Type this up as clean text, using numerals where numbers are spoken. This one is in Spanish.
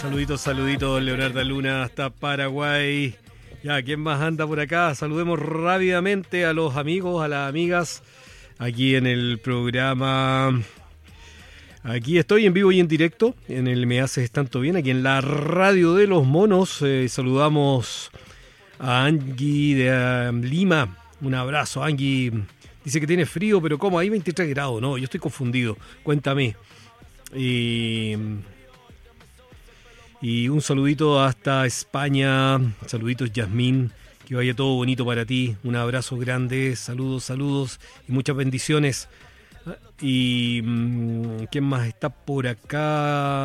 Saluditos, Leonardo Luna, hasta Paraguay. Ya, ¿quién más anda por acá? Saludemos rápidamente a los amigos, a las amigas, aquí en el programa. Aquí estoy en vivo y en directo, en el Me Haces Tanto Bien, aquí en la Radio de los Monos. Saludamos a Angie de Lima. Un abrazo, Angie. Dice que tiene frío, pero ¿cómo? Hay 23 grados, no, yo estoy confundido. Cuéntame. Y un saludito hasta España. Saluditos, Yasmín. Que vaya todo bonito para ti. Un abrazo grande. Saludos y muchas bendiciones. Y ¿quién más está por acá?